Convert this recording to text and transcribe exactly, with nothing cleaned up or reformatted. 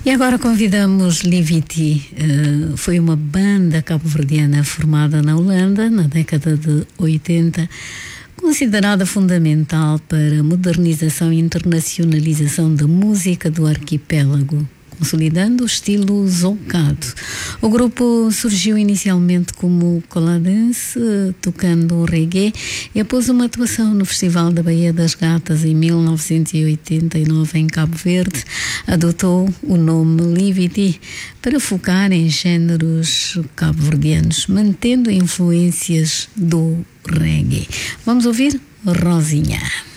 E agora convidamos Liviti. Uh, foi uma banda cabo-verdiana formada na Holanda na década de oitenta, considerada fundamental para a modernização e internacionalização da música do arquipélago, consolidando o estilo zoukado. O grupo surgiu inicialmente como coladense, tocando reggae, e após uma atuação no Festival da Baía das Gatas em mil novecentos e oitenta e nove em Cabo Verde, adotou o nome Liviti para focar em géneros cabo-verdianos, mantendo influências do reggae. Vamos ouvir Rosinha.